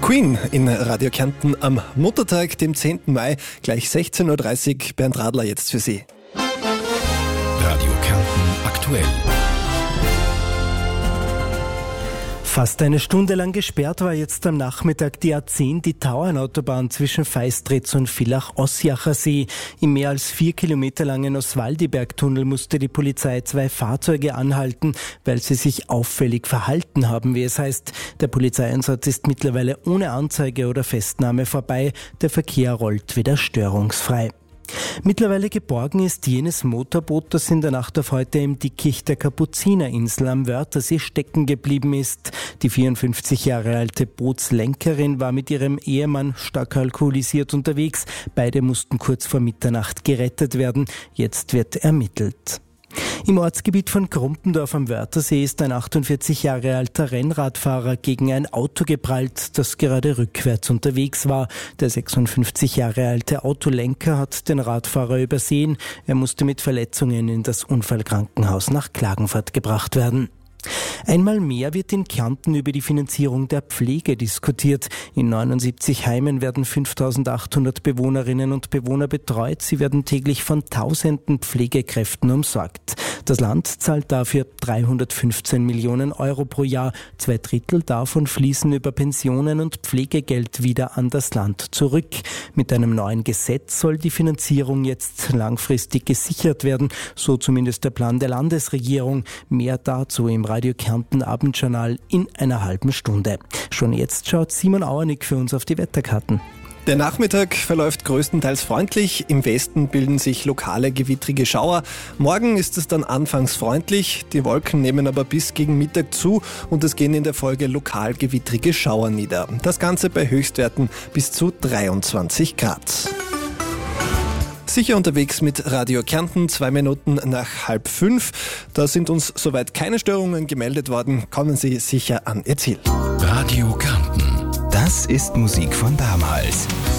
Queen in Radio Kärnten am Muttertag, dem 10. Mai, gleich 16.30 Uhr. Bernd Radler jetzt für Sie. Radio Kärnten aktuell. Fast eine Stunde lang gesperrt war jetzt am Nachmittag die A10, die Tauernautobahn zwischen Feistritz und Villach-Ossiacher See. Im mehr als 4 Kilometer langen Oswaldiberg-Tunnel musste die Polizei 2 Fahrzeuge anhalten, weil sie sich auffällig verhalten haben, wie es heißt. Der Polizeieinsatz ist mittlerweile ohne Anzeige oder Festnahme vorbei. Der Verkehr rollt wieder störungsfrei. Mittlerweile geborgen ist jenes Motorboot, das in der Nacht auf heute im Dickicht der Kapuzinerinsel am Wörthersee stecken geblieben ist. Die 54 Jahre alte Bootslenkerin war mit ihrem Ehemann stark alkoholisiert unterwegs. Beide mussten kurz vor Mitternacht gerettet werden. Jetzt wird ermittelt. Im Ortsgebiet von Krumpendorf am Wörthersee ist ein 48 Jahre alter Rennradfahrer gegen ein Auto geprallt, das gerade rückwärts unterwegs war. Der 56 Jahre alte Autolenker hat den Radfahrer übersehen. Er musste mit Verletzungen in das Unfallkrankenhaus nach Klagenfurt gebracht werden. Einmal mehr wird in Kärnten über die Finanzierung der Pflege diskutiert. In 79 Heimen werden 5.800 Bewohnerinnen und Bewohner betreut. Sie werden täglich von tausenden Pflegekräften umsorgt. Das Land zahlt dafür 315 Millionen Euro pro Jahr. 2/3 davon fließen über Pensionen und Pflegegeld wieder an das Land zurück. Mit einem neuen Gesetz soll die Finanzierung jetzt langfristig gesichert werden. So zumindest der Plan der Landesregierung. Mehr dazu im Radio Kärnten Abendjournal in einer halben Stunde. Schon jetzt schaut Simon Auernick für uns auf die Wetterkarten. Der Nachmittag verläuft größtenteils freundlich. Im Westen bilden sich lokale gewittrige Schauer. Morgen ist es dann anfangs freundlich. Die Wolken nehmen aber bis gegen Mittag zu und es gehen in der Folge lokal gewittrige Schauer nieder. Das Ganze bei Höchstwerten bis zu 23 Grad. Sicher unterwegs mit Radio Kärnten, 2 Minuten nach 4:30. Da sind uns soweit keine Störungen gemeldet worden. Kommen Sie sicher an Ihr Ziel. Radio Kärnten. Das ist Musik von damals.